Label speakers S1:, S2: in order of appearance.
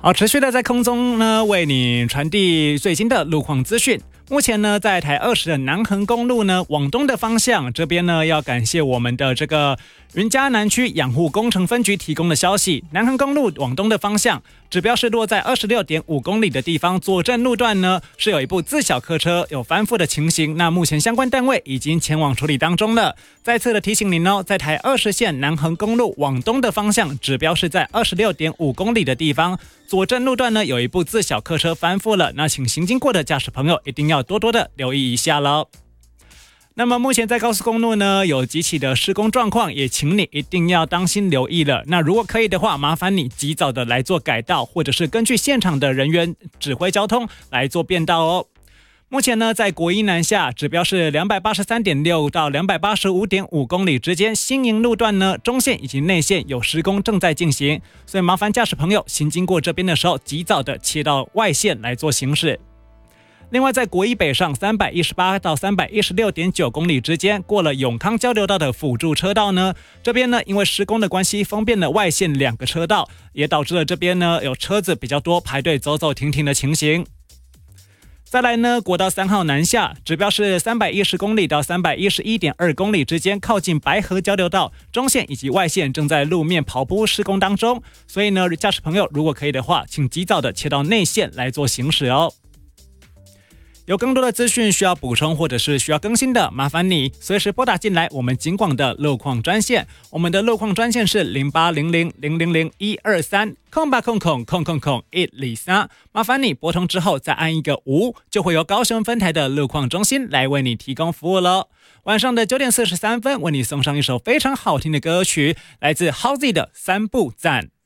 S1: 好，持续的在空中呢为你传递最新的路况资讯。目前呢，在台20的南横公路呢往东的方向，这边呢要感谢我们的这个云嘉南区养护工程分局提供的消息，南横公路往东的方向，指标是落在26.5公里的地方，左正路段呢是有一部自小客车有翻覆的情形，那目前相关单位已经前往处理当中了。再次的提醒您哦，在台20线南横公路往东的方向，指标是在26.5公里的地方，左正路段呢有一部自小客车翻覆了，那请行经过的驾驶朋友一定要多多的留意一下了。那么目前在高速公路呢有几起的施工状况，也请你一定要当心留意了。那如果可以的话，麻烦你及早的来做改道，或者是根据现场的人员指挥交通来做变道哦。目前呢，在国一南下指标是 283.6 到 285.5 公里之间，新营路段呢中线以及内线有施工正在进行，所以麻烦驾驶朋友行经过这边的时候，及早的切到外线来做行驶。另外，在国一北上318到 316.9 公里之间，过了永康交流道的辅助车道呢，这边呢因为施工的关系，封闭了外线2个车道，也导致了这边呢有车子比较多排队走走停停的情形。再来呢，国道3号南下，指标是310公里到 311.2 公里之间，靠近白河交流道，中线以及外线正在路面刨铺施工当中，所以呢，驾驶朋友如果可以的话，请及早的切到内线来做行驶哦。有更多的资讯需要补充或者是需要更新的，麻烦你随时拨打进来我们警广的路况专线，我们的路况专线是0800000123空吧空空空空空123，麻烦你拨通之后再按一个5，就会由高雄分台的路况中心来为你提供服务了。晚上的9点43分，为你送上一首非常好听的歌曲，来自 Halsey 的3步赞。